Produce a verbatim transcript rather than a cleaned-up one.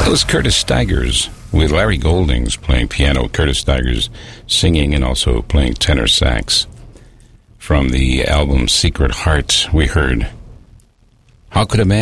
That was Curtis Stigers with Larry Goldings playing piano, Curtis Stigers singing and also playing tenor sax. From the album Secret Heart, we heard How Could a Man